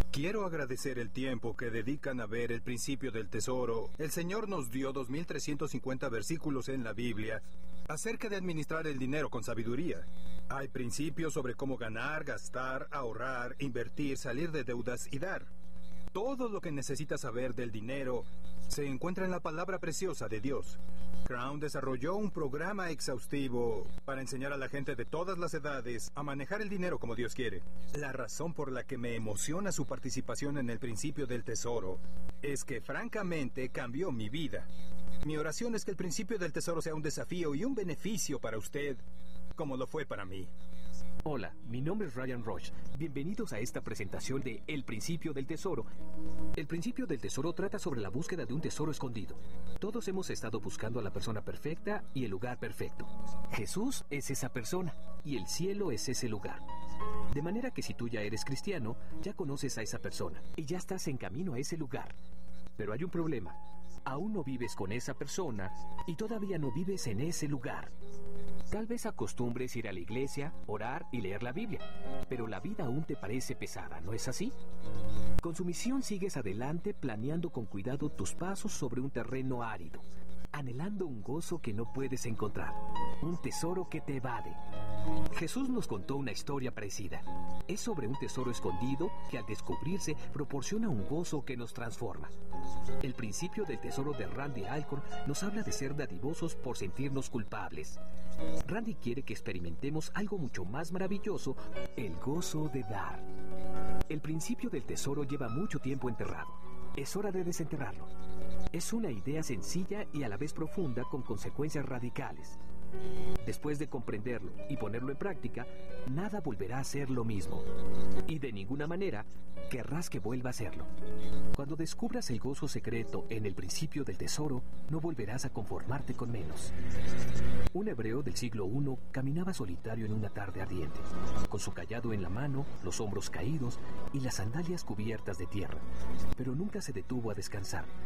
Quiero agradecer el tiempo que dedican a ver el principio del tesoro. El Señor nos dio 2350 versículos en la Biblia acerca de administrar el dinero con sabiduría. Hay principios sobre cómo ganar, gastar, ahorrar, invertir, salir de deudas y dar. Todo lo que necesitas saber del dinero se encuentra en la palabra preciosa de Dios. Crown desarrolló un programa exhaustivo para enseñar a la gente de todas las edades a manejar el dinero como Dios quiere. La razón por la que me emociona su participación en el principio del tesoro es que francamente cambió mi vida. Mi oración es que el principio del tesoro sea un desafío y un beneficio para usted, como lo fue para mí. Hola, mi nombre es Ryan Roach. Bienvenidos a esta presentación de El Principio del Tesoro. El Principio del Tesoro trata sobre la búsqueda de un tesoro escondido. Todos hemos estado buscando a la persona perfecta y el lugar perfecto. Jesús es esa persona y el cielo es ese lugar. De manera que si tú ya eres cristiano, ya conoces a esa persona y ya estás en camino a ese lugar. Pero hay un problema. Aún no vives con esa persona y todavía no vives en ese lugar. Tal vez acostumbres ir a la iglesia, orar y leer la Biblia, pero la vida aún te parece pesada, ¿no es así? Con su misión sigues adelante planeando con cuidado tus pasos sobre un terreno árido, anhelando un gozo que no puedes encontrar, un tesoro que te evade. Jesús nos contó una historia parecida. Es sobre un tesoro escondido que al descubrirse proporciona un gozo que nos transforma. El principio del tesoro de Randy Alcorn nos habla de ser dadivosos por sentirnos culpables. Randy quiere que experimentemos algo mucho más maravilloso, el gozo de dar. El principio del tesoro lleva mucho tiempo enterrado. Es hora de desenterrarlo. Es una idea sencilla y a la vez profunda con consecuencias radicales. Después de comprenderlo y ponerlo en práctica, nada volverá a ser lo mismo. Y de ninguna manera querrás que vuelva a serlo. Cuando descubras el gozo secreto en el principio del tesoro, no volverás a conformarte con menos. Un hebreo del siglo I caminaba solitario en una tarde ardiente, con su cayado en la mano, los hombros caídos y las sandalias cubiertas de tierra. Pero nunca se detuvo a descansar.